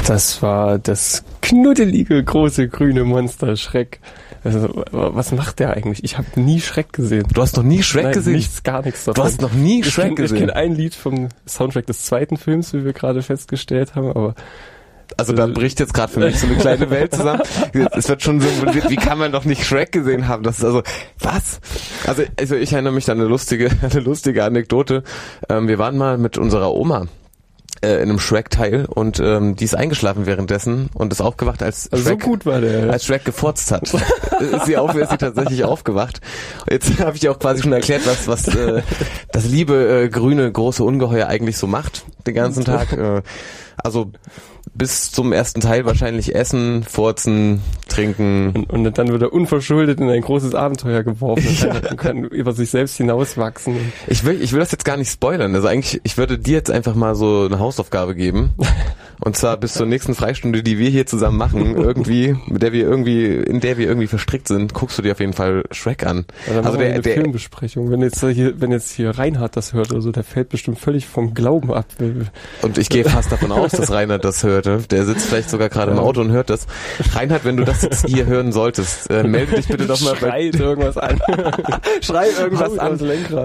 Das war das knuddelige, große, grüne Monster Schreck. Also, was macht der eigentlich? Ich habe nie Schreck gesehen. Du hast noch nie Shrek gesehen? Gar nichts davon. Du hast noch nie Shrek gesehen? Ich kenne ein Lied vom Soundtrack des zweiten Films, wie wir gerade festgestellt haben, aber... Also da bricht jetzt gerade für mich so eine kleine Welt zusammen. Es wird schon symbolisiert, wie kann man noch nicht Shrek gesehen haben? Das ist also, was? Also ich erinnere mich an eine lustige Anekdote. Wir waren mal mit unserer Oma in einem Shrek-Teil und die ist eingeschlafen währenddessen und ist aufgewacht, als Shrek, so gut war der, als Shrek gefurzt hat. ist sie tatsächlich aufgewacht. Jetzt habe ich dir auch quasi schon erklärt, was das liebe grüne große Ungeheuer eigentlich so macht den ganzen Tag. Also bis zum ersten Teil wahrscheinlich essen, furzen, trinken. Und dann wird er unverschuldet in ein großes Abenteuer geworfen und kann über sich selbst hinauswachsen. Ich will das jetzt gar nicht spoilern. Also eigentlich, ich würde dir jetzt einfach mal so eine Hausaufgabe geben. Und zwar bis zur nächsten Freistunde, die wir hier zusammen machen, in der wir irgendwie verstrickt sind, guckst du dir auf jeden Fall Shrek an. Ja, also der Filmbesprechung. Wenn jetzt hier Reinhard das hört oder so, der fällt bestimmt völlig vom Glauben ab. Und ich gehe fast davon aus, dass Reinhard das hörte. Der sitzt vielleicht sogar gerade im Auto und hört das. Reinhard, wenn du das jetzt hier hören solltest, melde dich bitte doch mal. Schrei irgendwas an. Schrei irgendwas an.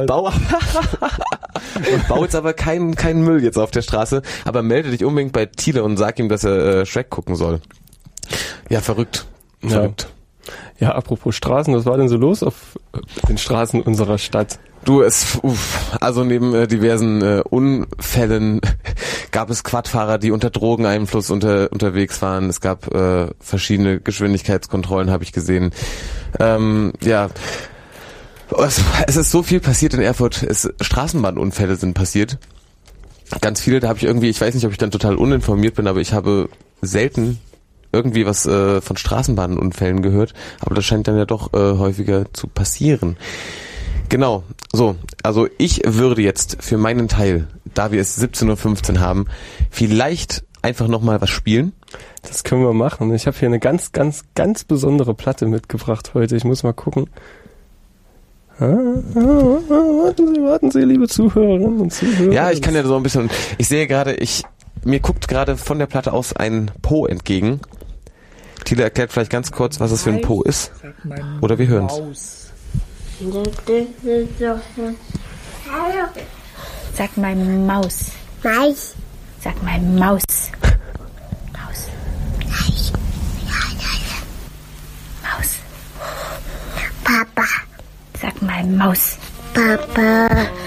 Bau jetzt aber keinen Müll jetzt auf der Straße, aber melde dich unbedingt bei Thiele und sag ihm, dass er Shrek gucken soll. Ja, verrückt. Ja, apropos Straßen, was war denn so los auf den Straßen unserer Stadt? Du, also neben diversen Unfällen gab es Quadfahrer, die unter Drogeneinfluss unterwegs waren. Es gab verschiedene Geschwindigkeitskontrollen, habe ich gesehen. Es ist so viel passiert in Erfurt. Straßenbahnunfälle sind passiert. Ganz viele, da habe ich weiß nicht, ob ich dann total uninformiert bin, aber ich habe selten irgendwie was von Straßenbahnunfällen gehört. Aber das scheint dann ja doch häufiger zu passieren. Genau, so, also ich würde jetzt für meinen Teil, da wir es 17:15 Uhr haben, vielleicht einfach nochmal was spielen. Das können wir machen. Ich habe hier eine ganz, ganz, ganz besondere Platte mitgebracht heute. Ich muss mal gucken. Warten Sie, liebe Zuhörerinnen und Zuhörer. Ja, ich kann ja so ein bisschen, ich sehe gerade, mir guckt gerade von der Platte aus ein Po entgegen. Thiele erklärt vielleicht ganz kurz, was es für ein Po ist. Oder wir hören's. Sag mal Maus. Maus. Sag mal Maus. Maus. Maus. Papa. Sag mal Maus. Papa.